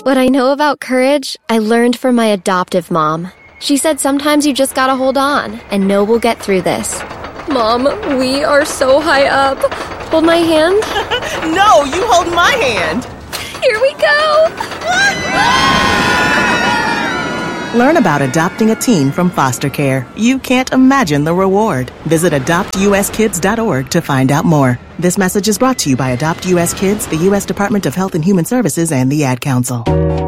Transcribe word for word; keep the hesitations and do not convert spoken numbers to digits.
What I know about courage, I learned from my adoptive mom. She said sometimes you just gotta hold on and know we'll get through this. Mom, we are so high up. Hold my hand. No, you hold my hand. Here we go. Learn about adopting a teen from foster care. You can't imagine the reward. Visit adopt u s kids dot org to find out more. This message is brought to you by Adopt U S Kids, the U S Department of Health and Human Services, and the Ad Council.